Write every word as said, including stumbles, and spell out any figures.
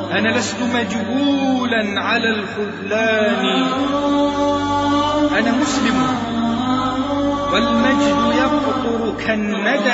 أنا لست مجبولا على الخذلان، أنا مسلم والمجد يقطر كالندى